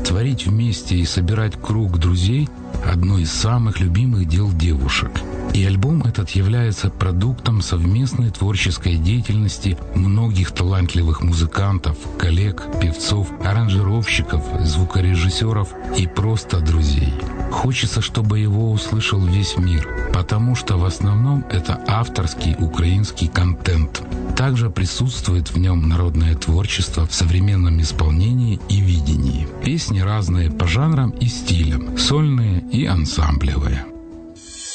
Творить вместе и собирать круг друзей – одно из самых любимых дел девушек. И альбом этот является продуктом совместной творческой деятельности многих талантливых музыкантов, коллег, певцов, аранжировщиков, звукорежиссеров и просто друзей. Хочется, чтобы его услышал весь мир, потому что в основном это авторский украинский контент. Также присутствует в нем народное творчество в современном исполнении и видении. Песни разные по жанрам и стилям, сольные и ансамблевые.